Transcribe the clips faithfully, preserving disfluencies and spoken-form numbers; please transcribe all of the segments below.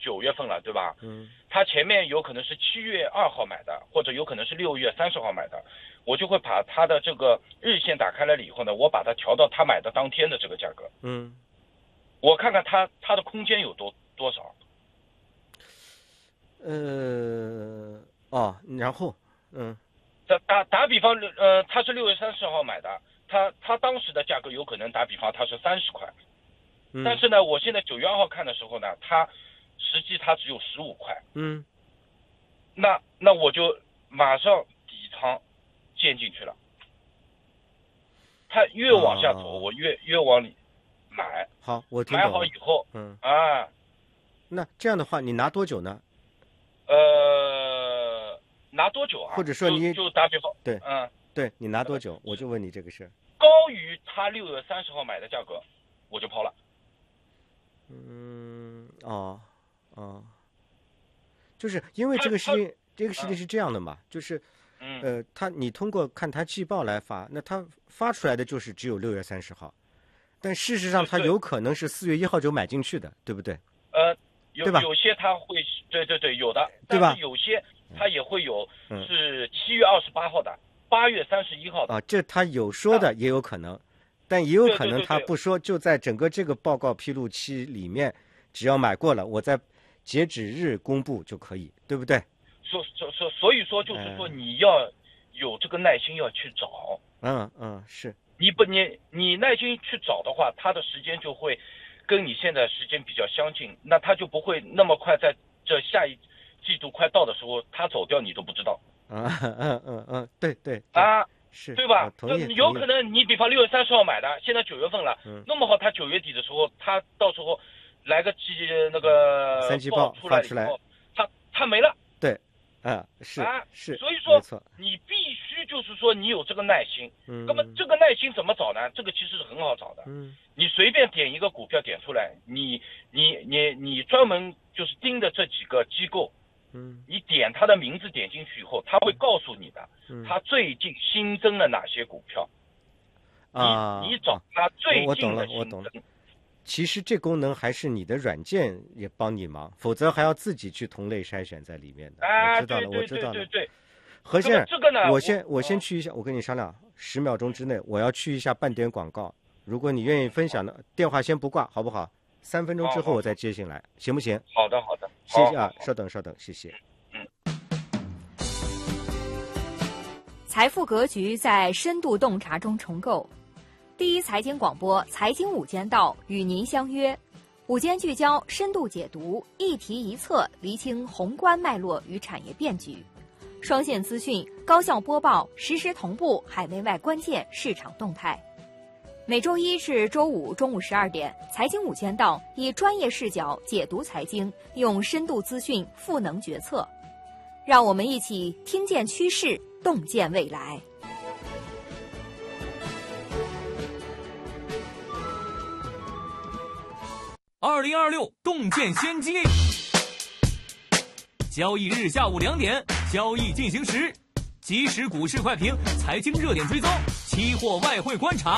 九月份了，对吧？ 嗯， 他前面有可能是七月二号买的，或者有可能是六月三十号买的，我就会把他的这个日线打开来了以后呢，我把它调到他买的当天的这个价格。 嗯， 我看看他他的空间有多多少。 呃，哦，然后，嗯， 打打打比方，呃，他是六月三十号买的，他他当时的价格有可能打比方他是三十块。 嗯， 但是呢，我现在九月二号看的时候呢，它实际它只有十五块。 嗯， 那那我就马上底仓建进去了。它越往下走， 哦、 我越越往里买。 好，我听懂了。 买好以后， 嗯啊， 那这样的话，你拿多久呢？ 呃，拿多久啊？ 或者说你就, 就打比方， 对， 嗯， 对你拿多久？我就问你这个事。 高于他六月三十号买的价格，我就抛了。 嗯，哦，哦，就是因为这个事情，这个事情是这样的嘛，就是，呃，他你通过看他季报来发，那他发出来的就是只有六月三十号，但事实上他有可能是四月一号就买进去的，对不对？ 呃，有对吧？ 有些他会，对对对，有的， 对吧？ 但是有些他也会有是七月二十八号的，八月三十一号的啊，这他有说的也有可能。但也有可能他不说，就在整个这个报告披露期里面，只要买过了，我在截止日公布就可以，对不对？ 所所所所以说，就是说你要有这个耐心要去找。 嗯嗯，是。 你不你你耐心去找的话，它的时间就会跟你现在时间比较相近，那它就不会那么快在这下一季度快到的时候，它走掉你都不知道。 啊嗯嗯嗯，对对啊。 是， 对吧？ 同意。 有可能你比方六月三十号买的，现在九月份了， 嗯、 弄不好他九月底的时候，他到时候来个季那个三季报出来出来， 他他没了。 对，啊是啊是， 所以说没错， 你必须就是说你有这个耐心。 嗯， 那么这个耐心怎么找呢？这个其实是很好找的。 嗯， 你随便点一个股票点出来，你你你你专门就是盯着这几个机构。 嗯， 你点他的名字点进去以后，他会告诉你的， 嗯、 他最近新增了哪些股票。 啊， 你你找他最近的新增。 我懂了，我懂了。其实这功能还是你的软件也帮你忙，否则还要自己去同类筛选在里面的。 啊， 我知道了， 我知道了。 对对对。 何先生， 这个呢， 我先我先去一下，我跟你商量，十秒钟之内我要去一下半点广告。如果你愿意分享的，电话先不挂，好不好？三分钟之后我再接进来，行不行？ 好的，好的。 谢谢啊，稍等，稍等，谢谢。 财富格局在深度洞察中重构。第一财经广播财经午间道与您相约，午间聚焦，深度解读，一题一策，厘清宏观脉络与产业变局，双线资讯，高效播报，实时同步海内外关键市场动态。每周一至周五中午十二点，财经午间道以专业视角解读财经，用深度资讯赋能决策。让我们一起听见趋势，洞见未来。 二零二六洞见先机，交易日下午两点，交易进行时，即时股市快评，财经热点追踪，期货外汇观察，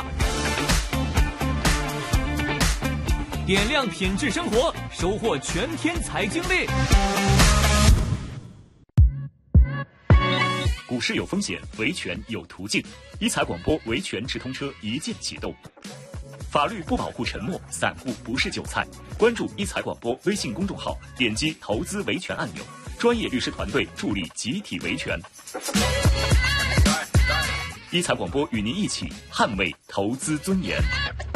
点亮品质生活，收获全天财经力。 股市有风险，维权有途径。一财广播维权直通车一键启动。法律不保护沉默，散户不是韭菜。关注一财广播微信公众号，点击投资维权按钮，专业律师团队助力集体维权。一财广播与您一起捍卫投资尊严。